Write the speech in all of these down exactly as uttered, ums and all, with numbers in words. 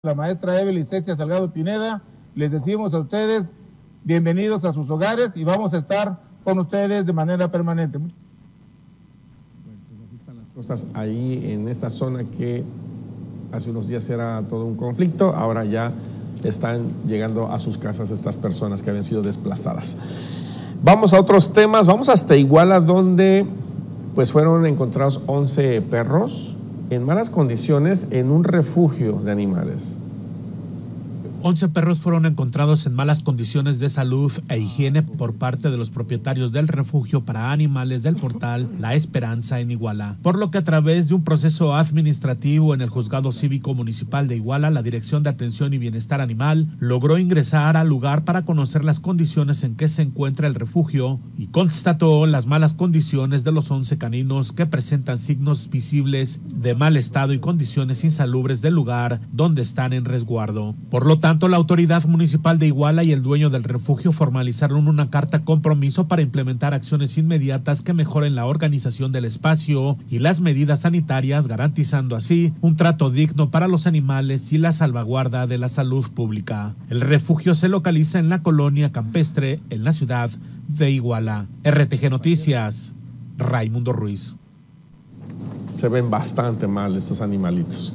La maestra Evelyn Cecia Salgado Pineda, les decimos a ustedes bienvenidos a sus hogares y vamos a estar con ustedes de manera permanente. Bueno, pues así están las cosas ahí en esta zona que hace unos días era todo un conflicto, ahora ya están llegando a sus casas estas personas que habían sido desplazadas. Vamos a otros temas, vamos hasta Iguala, donde pues fueron encontrados once perros en malas condiciones en un refugio de animales. once perros fueron encontrados en malas condiciones de salud e higiene por parte de los propietarios del refugio para animales del portal La Esperanza en Iguala, por lo que a través de un proceso administrativo en el Juzgado Cívico Municipal de Iguala, la Dirección de Atención y Bienestar Animal logró ingresar al lugar para conocer las condiciones en que se encuentra el refugio y constató las malas condiciones de los once caninos que presentan signos visibles de mal estado y condiciones insalubres del lugar donde están en resguardo. Por lo tanto, Tanto la autoridad municipal de Iguala y el dueño del refugio formalizaron una carta compromiso para implementar acciones inmediatas que mejoren la organización del espacio y las medidas sanitarias, garantizando así un trato digno para los animales y la salvaguarda de la salud pública. El refugio se localiza en la colonia campestre, en la ciudad de Iguala. R T G Noticias, Raimundo Ruiz. Se ven bastante mal estos animalitos.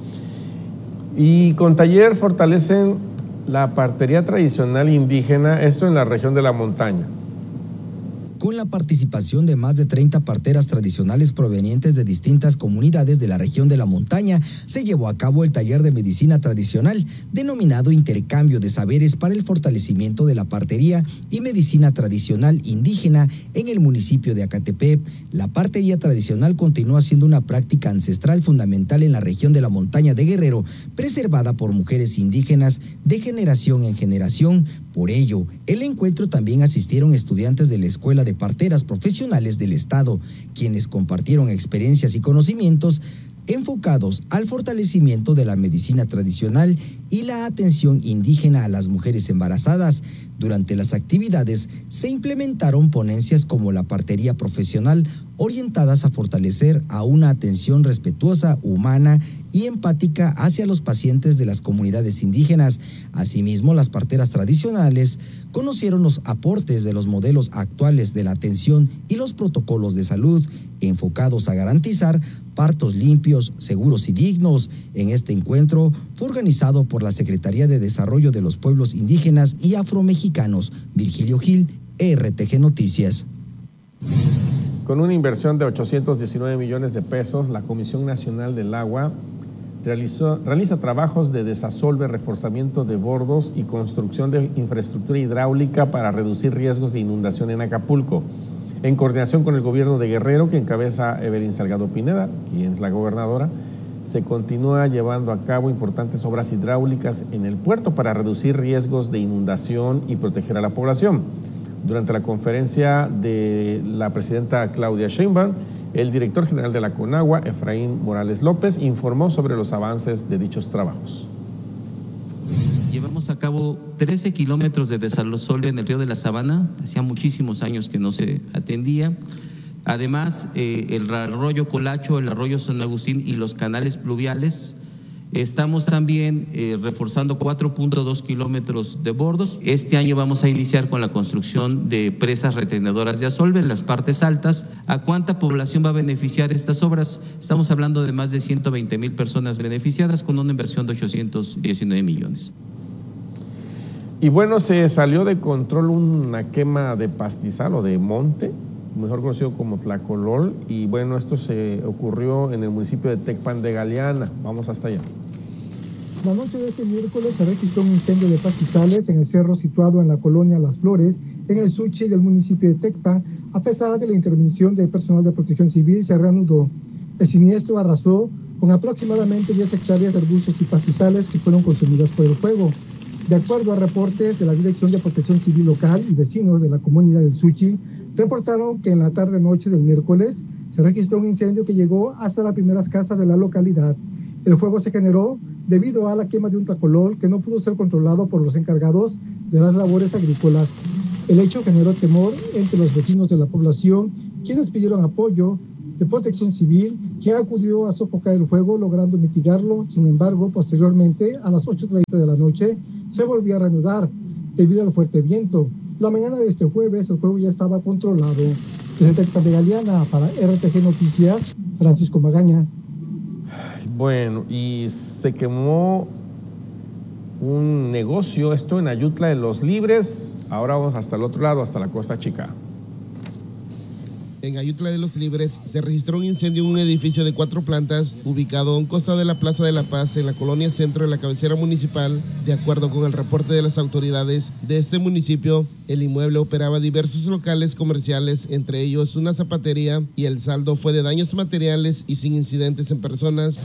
Y con taller fortalecen la partería tradicional indígena, esto en la región de la montaña. Con la participación de más de treinta parteras tradicionales provenientes de distintas comunidades de la región de la montaña, se llevó a cabo el taller de medicina tradicional, denominado Intercambio de Saberes para el Fortalecimiento de la Partería y Medicina Tradicional Indígena en el municipio de Acatepec. La partería tradicional continúa siendo una práctica ancestral fundamental en la región de la montaña de Guerrero, preservada por mujeres indígenas de generación en generación. Por ello, el encuentro también asistieron estudiantes de la Escuela de Parteras Profesionales del Estado, quienes compartieron experiencias y conocimientos enfocados al fortalecimiento de la medicina tradicional y la atención indígena a las mujeres embarazadas. Durante las actividades se implementaron ponencias como la partería profesional, orientadas a fortalecer a una atención respetuosa, humana y empática hacia los pacientes de las comunidades indígenas. Asimismo, las parteras tradicionales conocieron los aportes de los modelos actuales de la atención y los protocolos de salud, enfocados a garantizar partos limpios, seguros y dignos. En este encuentro fue organizado por la Secretaría de Desarrollo de los Pueblos Indígenas y Afromexicanos. Virgilio Gil, R T G Noticias. Con una inversión de ochocientos diecinueve millones de pesos, la Comisión Nacional del Agua realizó, realiza trabajos de desasolve, reforzamiento de bordos y construcción de infraestructura hidráulica para reducir riesgos de inundación en Acapulco. En coordinación con el gobierno de Guerrero, que encabeza Evelyn Salgado Pineda, quien es la gobernadora, se continúa llevando a cabo importantes obras hidráulicas en el puerto para reducir riesgos de inundación y proteger a la población. Durante la conferencia de la presidenta Claudia Sheinbaum, el director general de la Conagua, Efraín Morales López, informó sobre los avances de dichos trabajos. Llevamos a cabo trece kilómetros de desasolve en el río de la Sabana, hacía muchísimos años que no se atendía. Además, eh, el arroyo Colacho, el arroyo San Agustín y los canales pluviales. Estamos también eh, reforzando cuatro punto dos kilómetros de bordos. Este año vamos a iniciar con la construcción de presas retenedoras de asolve en las partes altas. ¿A cuánta población va a beneficiar estas obras? Estamos hablando de más de ciento veinte mil personas beneficiadas con una inversión de ochocientos diecinueve millones. Y bueno, se salió de control una quema de pastizal o de monte, mejor conocido como Tlacolol, y bueno, esto se ocurrió en el municipio de Tecpan de Galeana. Vamos hasta allá. La noche de este miércoles se registró un incendio de pastizales en el cerro situado en la colonia Las Flores, en el Suchi del municipio de Tecpan. A pesar de la intervención del personal de protección civil, se reanudó. El siniestro arrasó con aproximadamente diez hectáreas de arbustos y pastizales que fueron consumidas por el fuego. De acuerdo a reportes de la Dirección de Protección Civil Local y vecinos de la comunidad del Suchi, reportaron que en la tarde-noche del miércoles se registró un incendio que llegó hasta las primeras casas de la localidad. El fuego se generó debido a la quema de un tlacolol que no pudo ser controlado por los encargados de las labores agrícolas. El hecho generó temor entre los vecinos de la población, quienes pidieron apoyo de Protección Civil, quien acudió a sofocar el fuego logrando mitigarlo. Sin embargo, posteriormente, a las ocho treinta de la noche, se volvió a reanudar debido al fuerte viento. La mañana de este jueves, el fuego ya estaba controlado. Desde Tecta de Galeana, para R T G Noticias, Francisco Magaña. Bueno, y se quemó un negocio, esto en Ayutla de los Libres. Ahora vamos hasta el otro lado, hasta la Costa Chica. En Ayutla de los Libres se registró un incendio en un edificio de cuatro plantas ubicado a un costado de la Plaza de la Paz en la colonia centro de la cabecera municipal. De acuerdo con el reporte de las autoridades de este municipio, el inmueble operaba diversos locales comerciales, entre ellos una zapatería, y el saldo fue de daños materiales y sin incidentes en personas.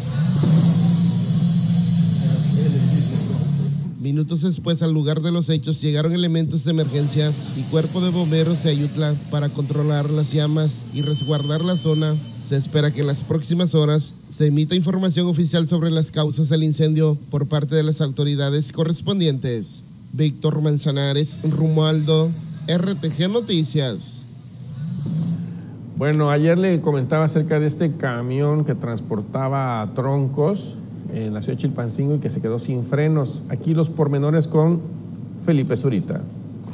Minutos después, al lugar de los hechos, llegaron elementos de emergencia y cuerpo de bomberos de Ayutla para controlar las llamas y resguardar la zona. Se espera que en las próximas horas se emita información oficial sobre las causas del incendio por parte de las autoridades correspondientes. Víctor Manzanares, Romualdo, R T G Noticias. Bueno, ayer le comentaba acerca de este camión que transportaba troncos en la ciudad de Chilpancingo y que se quedó sin frenos. Aquí los pormenores con Felipe Zurita.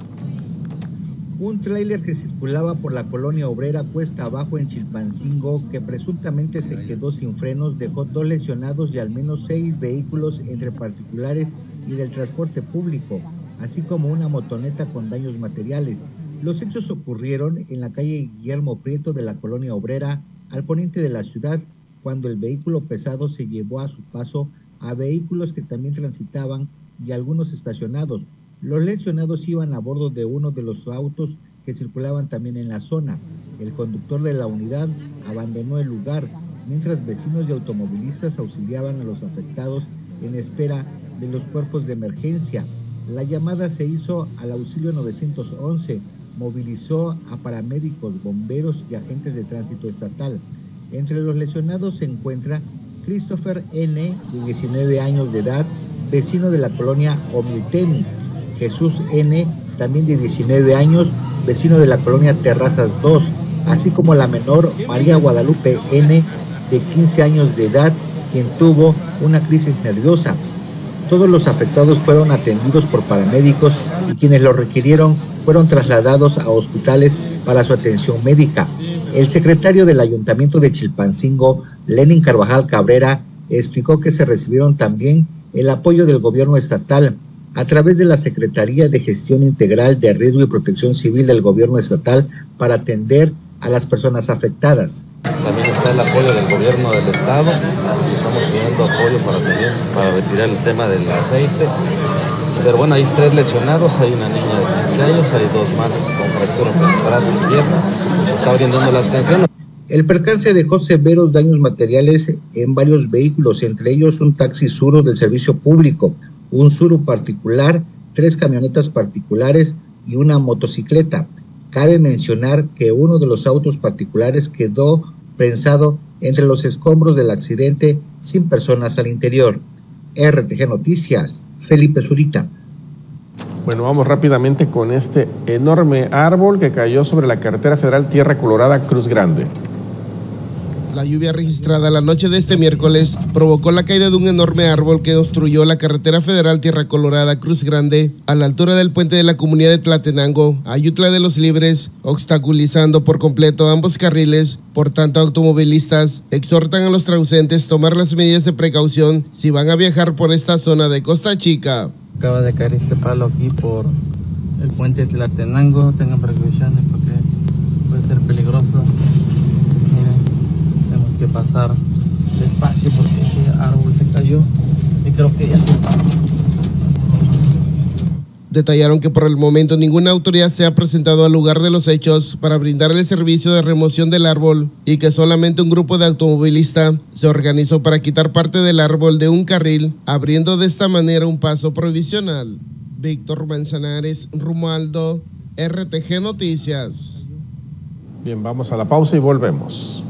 Un tráiler que circulaba por la colonia obrera Cuesta Abajo en Chilpancingo, que presuntamente se quedó sin frenos, dejó dos lesionados y al menos seis vehículos entre particulares y del transporte público, así como una motoneta con daños materiales. Los hechos ocurrieron en la calle Guillermo Prieto de la colonia obrera, al poniente de la ciudad, cuando el vehículo pesado se llevó a su paso a vehículos que también transitaban y algunos estacionados. Los lesionados iban a bordo de uno de los autos que circulaban también en la zona. El conductor de la unidad abandonó el lugar, mientras vecinos y automovilistas auxiliaban a los afectados en espera de los cuerpos de emergencia. La llamada se hizo al auxilio nueve once, movilizó a paramédicos, bomberos y agentes de tránsito estatal. Entre los lesionados se encuentra Christopher N., de diecinueve años de edad, vecino de la colonia Omiltemi, Jesús N., también de diecinueve años, vecino de la colonia Terrazas dos, así como la menor María Guadalupe N., de quince años de edad, quien tuvo una crisis nerviosa. Todos los afectados fueron atendidos por paramédicos y quienes lo requirieron fueron trasladados a hospitales para su atención médica. El secretario del Ayuntamiento de Chilpancingo, Lenin Carvajal Cabrera, explicó que se recibieron también el apoyo del gobierno estatal a través de la Secretaría de Gestión Integral de Riesgo y Protección Civil del gobierno estatal para atender a las personas afectadas. También está el apoyo del gobierno del estado, estamos pidiendo apoyo para, también, para retirar el tema del aceite. Pero bueno, hay tres lesionados, hay una niña de quince años, hay dos más con fracturas en brazo y pierna, se está brindando la atención. El percance dejó severos daños materiales en varios vehículos, entre ellos un taxi Suro del servicio público, un Suro particular, tres camionetas particulares y una motocicleta. Cabe mencionar que uno de los autos particulares quedó prensado entre los escombros del accidente sin personas al interior. R T G Noticias, Felipe Zurita. Bueno, vamos rápidamente con este enorme árbol que cayó sobre la carretera federal Tierra Colorada Cruz Grande. La lluvia registrada la noche de este miércoles provocó la caída de un enorme árbol que obstruyó la carretera federal Tierra Colorada Cruz Grande a la altura del puente de la comunidad de Tlatenango, Ayutla de los Libres, obstaculizando por completo ambos carriles. Por tanto, automovilistas exhortan a los transeúntes tomar las medidas de precaución si van a viajar por esta zona de Costa Chica. Acaba de caer este palo aquí por el puente de Tlatenango, tengan precauciones porque puede ser peligroso. Que pasar despacio porque ese árbol se cayó y creo que ya se paró. Detallaron que por el momento ninguna autoridad se ha presentado al lugar de los hechos para brindar el servicio de remoción del árbol y que solamente un grupo de automovilistas se organizó para quitar parte del árbol de un carril, abriendo de esta manera un paso provisional. Víctor Manzanares, Romualdo, R T G Noticias. Bien, vamos a la pausa y volvemos.